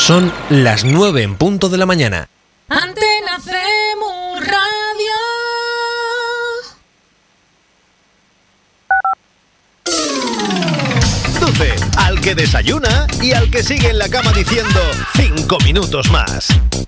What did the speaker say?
Son las 9 en punto de la mañana. Antena CEMU Radio. Dulce, al que desayuna y al que sigue en la cama diciendo 5 minutos más.